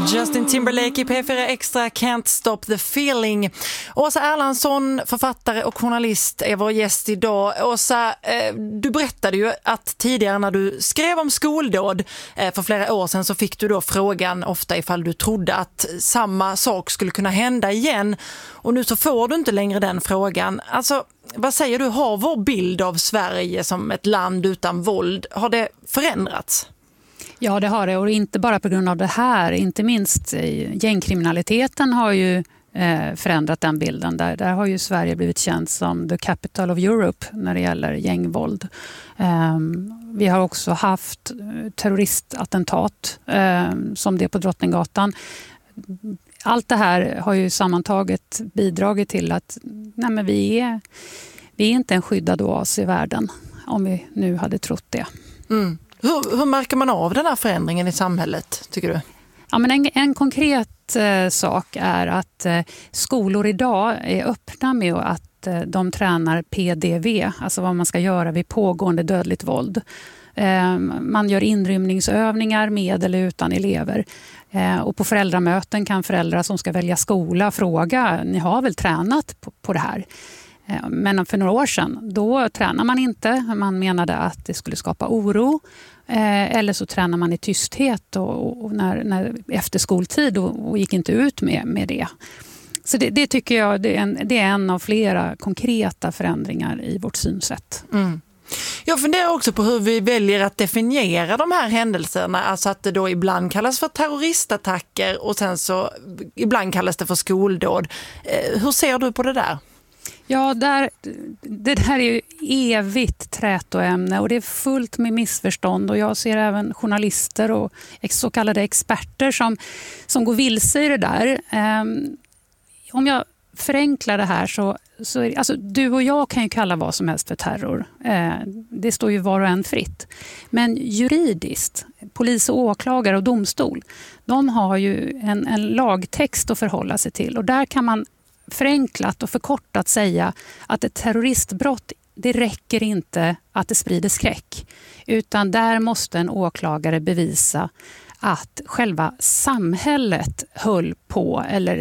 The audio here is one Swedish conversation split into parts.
Justin Timberlake i P4 Extra, Can't Stop the Feeling. Åsa Erlandsson, författare och journalist, är vår gäst idag. Åsa, du berättade ju att tidigare när du skrev om skoldåd för flera år sedan så fick du då frågan ofta ifall du trodde att samma sak skulle kunna hända igen. Och nu så får du inte längre den frågan. Alltså, vad säger du? Har vår bild av Sverige som ett land utan våld, har det förändrats? Ja, det har det, och inte bara på grund av det här. Inte minst gängkriminaliteten har ju förändrat den bilden. Där har ju Sverige blivit känt som the capital of Europe när det gäller gängvåld. Vi har också haft terroristattentat som det på Drottninggatan. Allt det här har ju sammantaget bidragit till att vi är inte en skyddad oas i världen, om vi nu hade trott det. Mm. Hur märker man av den här förändringen i samhället, tycker du? Ja, men en konkret sak är att skolor idag är öppna med att de tränar PDV, alltså vad man ska göra vid pågående dödligt våld. Man gör inrymningsövningar med eller utan elever. Och på föräldramöten kan föräldrar som ska välja skola fråga, ni har väl tränat på det här? Men för några år sedan, då tränar man inte. Man menade att det skulle skapa oro. Eller så tränar man i tysthet och när efter skoltid och gick inte ut med det. Så det tycker jag det är en av flera konkreta förändringar i vårt synsätt. Mm. Jag funderar också på hur vi väljer att definiera de här händelserna. Alltså att det då ibland kallas för terroristattacker och sen så ibland kallas det för skoldåd. Hur ser du på det där? Ja, det där är ju evigt trätoämne och det är fullt med missförstånd, och jag ser även journalister och så kallade experter som går vilse i det där. Om jag förenklar det här så är, alltså, du och jag kan ju kalla vad som helst för terror. Det står ju var och en fritt. Men juridiskt, polis och åklagare och domstol, de har ju en lagtext att förhålla sig till, och där kan man förenklat och förkortat säga att ett terroristbrott, det räcker inte att det sprider skräck, utan där måste en åklagare bevisa att själva samhället höll på eller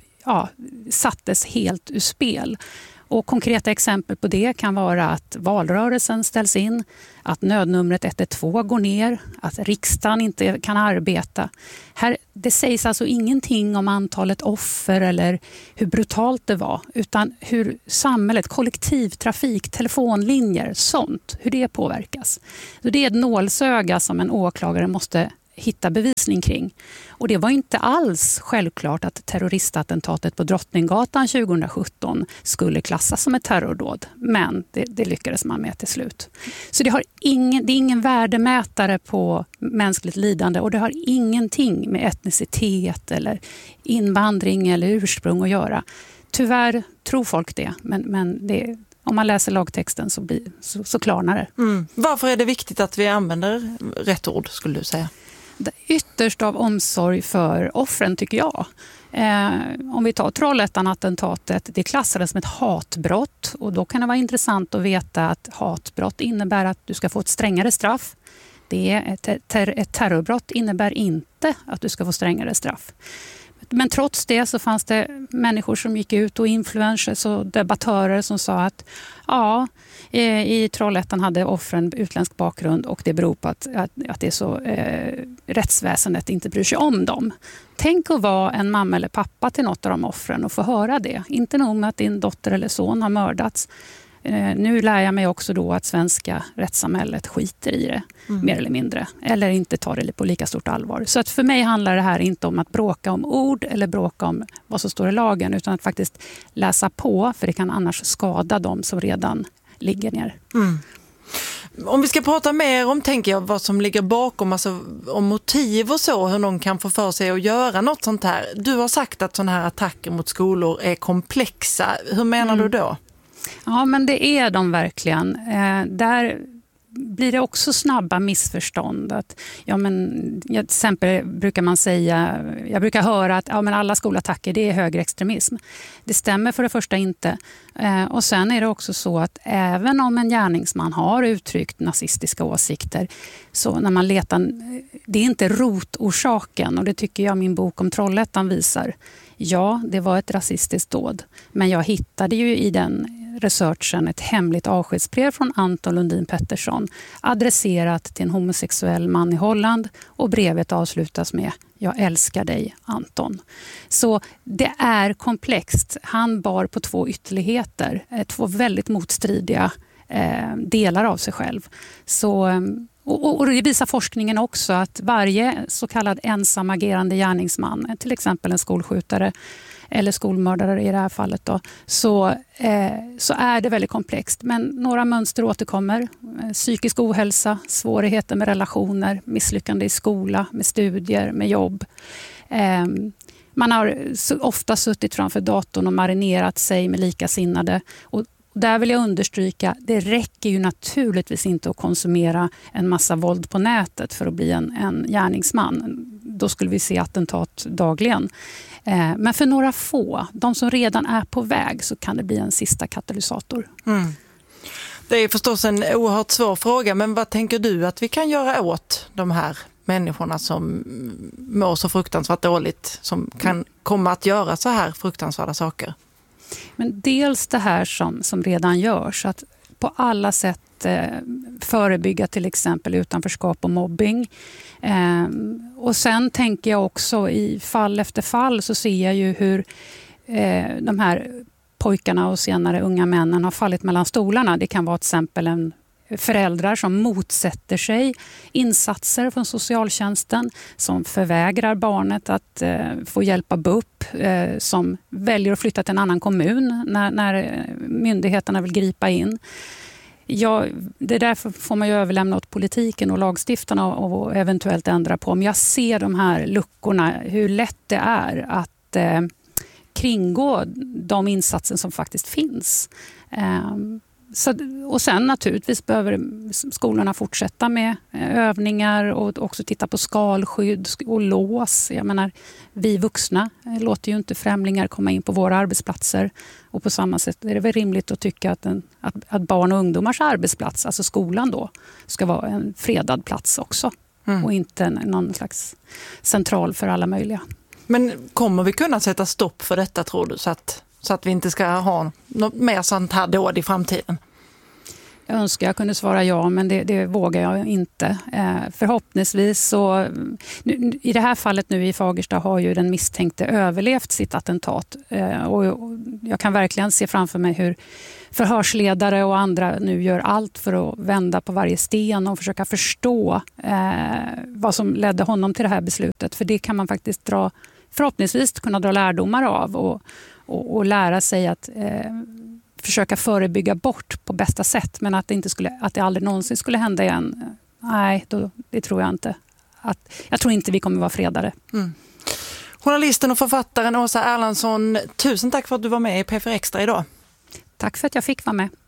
sattes helt ur spel. Och konkreta exempel på det kan vara att valrörelsen ställs in, att nödnumret 112 går ner, att riksdagen inte kan arbeta. Det sägs alltså ingenting om antalet offer eller hur brutalt det var, utan hur samhället, kollektivtrafik, telefonlinjer, sånt, hur det påverkas. Så det är ett nålsöga som en åklagare måste hitta bevisning kring. Och det var inte alls självklart att terroristattentatet på Drottninggatan 2017 skulle klassas som ett terrordåd. Men det lyckades man med till slut. Så det är ingen värdemätare på mänskligt lidande, och det har ingenting med etnicitet eller invandring eller ursprung att göra. Tyvärr tror folk det, men om man läser lagtexten så klarnar det. Mm. Varför är det viktigt att vi använder rätt ord, skulle du säga? Ytterst av omsorg för offren, tycker jag. Om vi tar Trollhättan-attentatet, det klassades som ett hatbrott, och då kan det vara intressant att veta att hatbrott innebär att du ska få ett strängare straff. Ett terrorbrott innebär inte att du ska få strängare straff. Men trots det så fanns det människor som gick ut, och influencers och debattörer som sa att i Trollhättan hade offren utländsk bakgrund, och det beror på att det är så rättsväsendet inte bryr sig om dem. Tänk att vara en mamma eller pappa till något av de offren och få höra det. Inte nog med att din dotter eller son har mördats. Nu lär jag mig också då att svenska rättssamhället skiter i det, mer eller mindre. Eller inte tar det på lika stort allvar. Så att för mig handlar det här inte om att bråka om ord eller bråka om vad som står i lagen, utan att faktiskt läsa på, för det kan annars skada dem som redan ligger ner. Mm. Om vi ska prata mer om, tänker jag, vad som ligger bakom, alltså om motiv och så, hur någon kan få för sig att göra något sånt här. Du har sagt att sådana här attacker mot skolor är komplexa. Hur menar du då? Ja, men det är de verkligen. blir det också snabba missförstånd. Att, till exempel brukar man säga, jag brukar höra att alla skolattacker det är högerextremism. Det stämmer för det första inte. Och sen är det också så att även om en gärningsman har uttryckt nazistiska åsikter, så när man letar, det är inte rotorsaken, och det tycker jag min bok om Trollhättan visar. Ja, det var ett rasistiskt dåd, men jag hittade ju i den researchen ett hemligt avskedsbrev från Anton Lundin Pettersson adresserat till en homosexuell man i Holland, och brevet avslutas med "Jag älskar dig, Anton". Så det är komplext. Han bar på två ytterligheter, två väldigt motstridiga delar av sig själv. Så, och det visar forskningen också, att varje så kallad ensamagerande gärningsman, till exempel en skolskjutare eller skolmördare i det här fallet då, så är det väldigt komplext. Men några mönster återkommer. Psykisk ohälsa, svårigheter med relationer, misslyckande i skola, med studier, med jobb. Man har ofta suttit framför datorn och marinerat sig med likasinnade. Och där vill jag understryka, det räcker ju naturligtvis inte att konsumera en massa våld på nätet för att bli en gärningsman. Då skulle vi se attentat dagligen. Men för några få, de som redan är på väg, så kan det bli en sista katalysator. Mm. Det är förstås en oerhört svår fråga, men vad tänker du att vi kan göra åt de här människorna som mår så fruktansvärt dåligt, som kan komma att göra så här fruktansvärda saker? Men dels det här som redan görs, att på alla sätt förebygga till exempel utanförskap och mobbing. Och sen tänker jag också i fall efter fall, så ser jag ju hur de här pojkarna och senare unga männen har fallit mellan stolarna. Det kan vara till exempel föräldrar som motsätter sig insatser från socialtjänsten, som förvägrar barnet att få hjälpa BUP, som väljer att flytta till en annan kommun när myndigheterna vill gripa in. Ja, det därför får man ju överlämna åt politiken och lagstiftarna och eventuellt ändra på. Men jag ser de här luckorna, hur lätt det är att kringgå de insatser som faktiskt finns. Och sen naturligtvis behöver skolorna fortsätta med övningar och också titta på skalskydd och lås. Jag menar, vi vuxna låter ju inte främlingar komma in på våra arbetsplatser, och på samma sätt är det väl rimligt att tycka att barn och ungdomars arbetsplats, alltså skolan då, ska vara en fredad plats också och inte någon slags central för alla möjliga. Men kommer vi kunna sätta stopp för detta, tror du, så att vi inte ska ha något mer sånt här dåd i framtiden? Jag önskar jag kunde svara ja, men det vågar jag inte. Förhoppningsvis så, i det här fallet nu i Fagersta har ju den misstänkte överlevt sitt attentat. Och jag kan verkligen se framför mig hur förhörsledare och andra nu gör allt för att vända på varje sten och försöka förstå vad som ledde honom till det här beslutet. För det kan man faktiskt förhoppningsvis kunna dra lärdomar av och lära sig att försöka förebygga bort på bästa sätt, men att det aldrig någonsin skulle hända igen. Nej, det tror jag inte. Jag tror inte vi kommer vara fredade. Mm. Journalisten och författaren Åsa Erlandsson, tusen tack för att du var med i P4 Extra idag. Tack för att jag fick vara med.